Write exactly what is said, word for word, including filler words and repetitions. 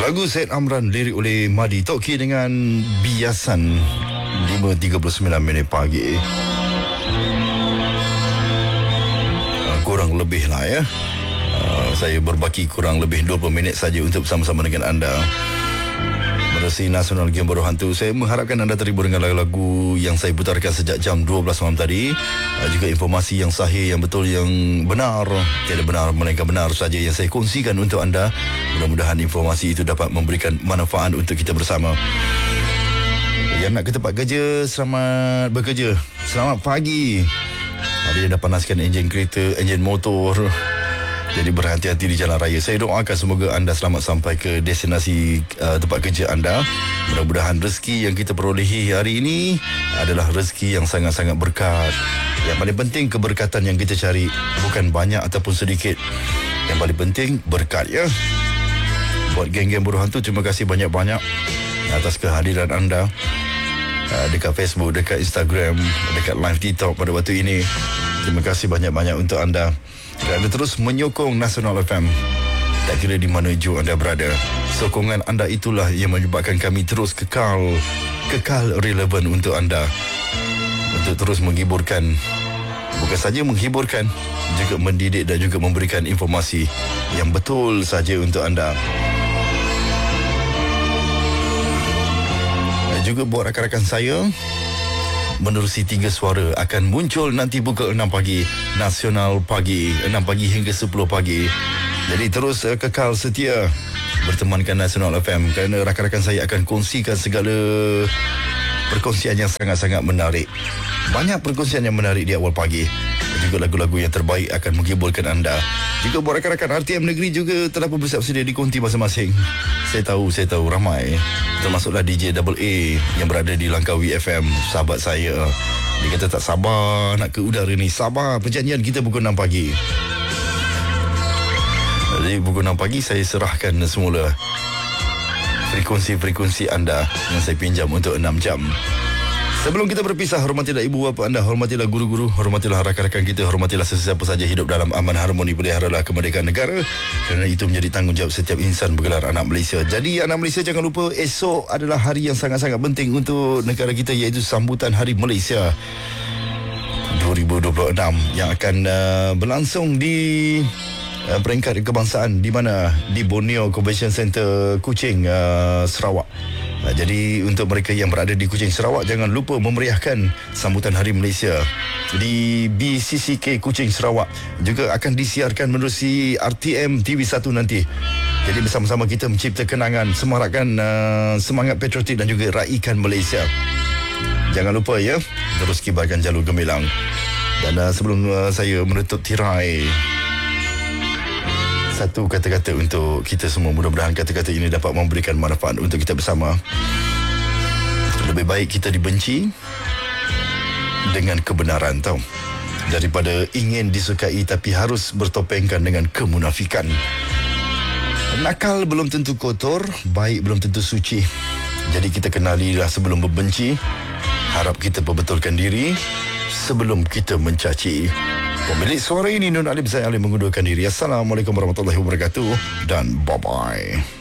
Lagu Syed Amran, lirik oleh Madi Toki dengan Biasan. Lima tiga puluh sembilan minit pagi. uh, Kurang lebih lah ya, uh, saya berbaki kurang lebih dua puluh minit saja untuk bersama-sama dengan anda menerusi Nasional Game Baru Hantu. Saya mengharapkan anda terhibur dengan lagu-lagu yang saya putarkan sejak jam dua belas malam tadi. uh, Juga informasi yang sahih, yang betul, yang benar, tiada benar melainkan benar saja yang saya kongsikan untuk anda. Mudah-mudahan informasi itu dapat memberikan manfaat untuk kita bersama. Yang nak ke tempat kerja, selamat bekerja. Selamat pagi. Ada yang dah panaskan enjin kereta, enjin motor, jadi berhati-hati di jalan raya. Saya doakan semoga anda selamat sampai ke destinasi uh, tempat kerja anda. Mudah-mudahan rezeki yang kita perolehi hari ini adalah rezeki yang sangat-sangat berkat. Yang paling penting keberkatan yang kita cari, bukan banyak ataupun sedikit. Yang paling penting berkat ya. Buat geng-geng Buruh Hantu, terima kasih banyak-banyak atas kehadiran anda uh, dekat Facebook, dekat Instagram, dekat live TikTok pada waktu ini. Terima kasih banyak-banyak untuk anda kerana terus menyokong Nasional F M. Tak kira di mana jua anda berada, sokongan anda itulah yang menyebabkan kami terus kekal Kekal relevan untuk anda, untuk terus menghiburkan. Bukan saja menghiburkan, juga mendidik dan juga memberikan informasi yang betul saja untuk anda. Dan juga buat rakan-rakan saya, menerusi tiga suara akan muncul nanti pukul enam pagi, Nasional Pagi, enam pagi hingga sepuluh pagi. Jadi terus uh, kekal setia bertemankan Nasional F M kerana rakan-rakan saya akan kongsikan segala perkongsian yang sangat-sangat menarik. Banyak perkongsian yang menarik di awal pagi. Juga lagu-lagu yang terbaik akan menghiburkan anda. Juga buat rakan-rakan R T M Negeri juga telah pun bersiap sedia di konti masing-masing. Saya tahu, saya tahu ramai, termasuklah D J Double A yang berada di Langkawi F M, sahabat saya. Dia kata tak sabar nak ke udara ni. Sabar, perjanjian kita pukul enam pagi. Jadi pukul enam pagi saya serahkan semula frekuensi-frekuensi anda yang saya pinjam untuk enam jam. Sebelum kita berpisah, hormatilah ibu bapa anda, hormatilah guru-guru, hormatilah rakan-rakan kita, hormatilah sesiapa saja hidup dalam aman harmoni, peliharalah kemerdekaan negara kerana itu menjadi tanggungjawab setiap insan bergelar anak Malaysia. Jadi anak Malaysia, jangan lupa esok adalah hari yang sangat-sangat penting untuk negara kita, iaitu sambutan Hari Malaysia dua ribu dua puluh enam yang akan uh, berlangsung di uh, peringkat kebangsaan di mana? Di Borneo Convention Center, Kuching, uh, Sarawak. Uh, jadi untuk mereka yang berada di Kuching, Sarawak, jangan lupa memeriahkan sambutan Hari Malaysia di B C C K Kuching, Sarawak. Juga akan disiarkan menerusi R T M T V satu nanti. Jadi bersama-sama kita mencipta kenangan, semarakkan uh, semangat patriotik dan juga raikan Malaysia. Jangan lupa ya, terus kibarkan jalur gemilang. Dan uh, sebelum uh, saya menutup tirai, satu kata-kata untuk kita semua. Mudah-mudahan kata-kata ini dapat memberikan manfaat untuk kita bersama. Lebih baik kita dibenci dengan kebenaran, tahu, daripada ingin disukai tapi harus bertopengkan dengan kemunafikan. Nakal belum tentu kotor, baik belum tentu suci. Jadi kita kenalilah sebelum membenci. Harap kita perbetulkan diri sebelum kita mencaci. Pemilik suara ini Nun Alim, saya Alim mengundurkan diri. Assalamualaikum warahmatullahi wabarakatuh dan bye-bye.